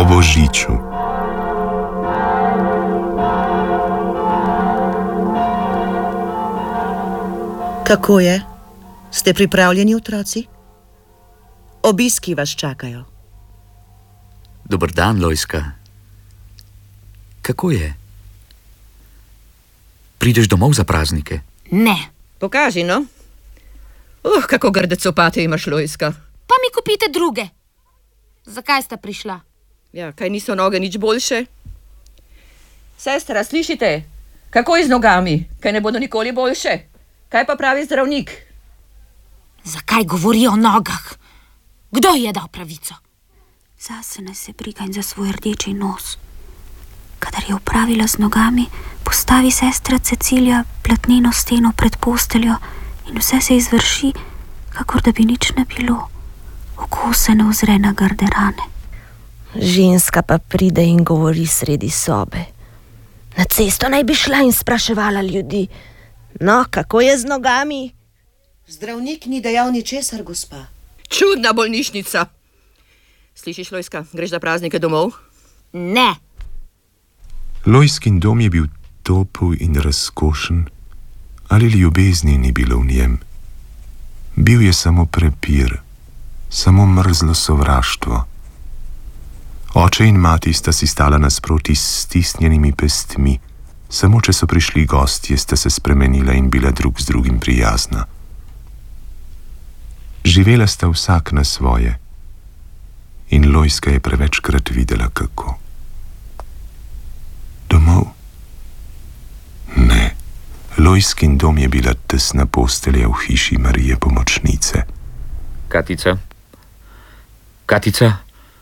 O božiču. Kako je? Ste pripravljeni, otroci? Obiski vas čakajo. Dober dan, Lojzka. Kako je? Prideš domov za praznike? Ne. Pokaži, no. Kako grde copate imaš, Lojzka. Pa mi kupite druge. Zakaj sta prišla? Ja, kaj niso noge nič boljše? Sestra, slišite? Kako je z nogami? Kaj ne bodo nikoli boljše? Kaj pa pravi zdravnik? Zakaj govori o nogah? Kdo je dal pravico? Zase naj se briga in za svoj rdeči nos. Kadar je opravila z nogami, postavi sestra Cecilija platneno steno pred posteljo in vse se izvrši, kakor da bi nič ne bilo. Oko se ne ozre na grde rane. Ženska pa pride in govori sredi sobe. Na cesto naj bi šla in spraševala ljudi. No, kako je z nogami? Zdravnik ni dejal ničesar, gospa. Čudna bolnišnica. Slišiš, Lojzka, greš za praznike domov? Ne. Lojzkin dom je bil topel in razkošen, ali ljubezni ni bilo v njem. Bil je samo prepir, samo mrzlo sovraštvo. Oče in mati sta si stala nasproti s stisnjenimi pestmi, samo če so prišli gostje, sta se spremenila in bila drug z drugim prijazna. Živela sta vsak na svoje in Lojzka je prevečkrat videla, kako. Domov? Ne, Lojzkin dom je bila tesna postelja v hiši Marije Pomočnice. Katica? Katica?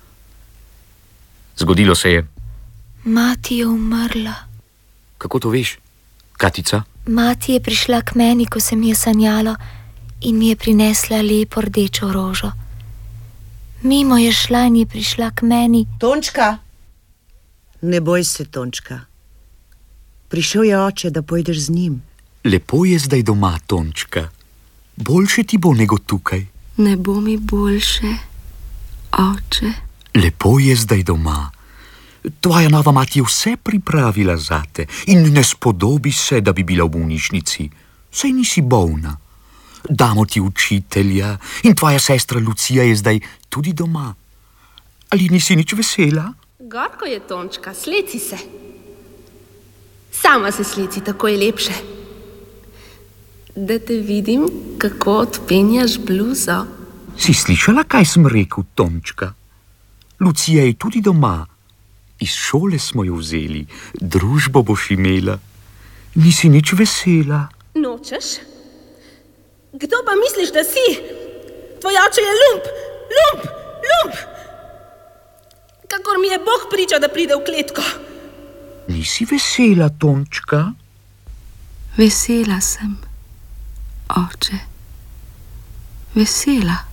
Zgodilo se je. Mati je umrla. Kako to veš, Katica? Mati je prišla k meni, ko se mi je sanjalo in mi je prinesla lepo rdečo rožo. Mimo je šla in je prišla k meni. Tončka! Ne boj se, Tončka. Prišel je oče, da pojdeš z njim. Lepo je zdaj doma, Tončka. Boljše ti bo nego tukaj. Ne bo mi boljše, oče. Lepo je zdaj doma. Tvoja nova mati je vse pripravila zate in ne spodobi se, da bi bila v bolnišnici. Saj nisi bolna. Damo ti učitelja in tvoja sestra Lucija je zdaj tudi doma. Ali nisi nič vesela? Gorko je, Tončka, sleci se. Sama se sleci, tako je lepše. Da te vidim, kako odpenjaš bluzo. Si slišala, kaj sem rekel, Tončka? Lucija je tudi doma. Iz šole smo jo vzeli, družbo boš imela. Nisi nič vesela? Nočeš? Kdo pa misliš, da si? Tvoj oče je lump, lump, lump. Kakor mi je Bog pričal, da pride v kletko. Nisi vesela, Tončka? Vesela sem, oče. Vesela.